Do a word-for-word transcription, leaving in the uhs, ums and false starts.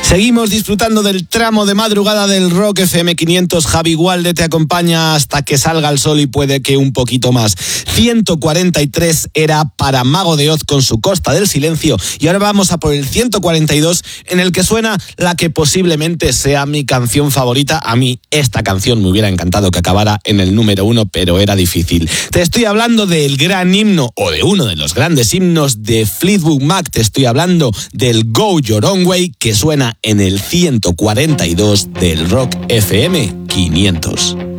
Seguimos disfrutando del tramo de madrugada del Rock F M quinientos. Javi Gualde te acompaña hasta que salga el sol y puede que un poquito más. ciento cuarenta y tres era para Mago de Oz con su Costa del Silencio. Y ahora vamos a por el ciento cuarenta y dos, en el que suena la que posiblemente sea mi canción favorita. A mí esta canción me hubiera encantado que acabara en el número uno, pero era difícil. Te estoy hablando del gran himno, o de uno de los grandes himnos de Fleetwood Mac. Te estoy hablando del Go Your Own Way, que suena en el ciento cuarenta y dos del Rock F M quinientos.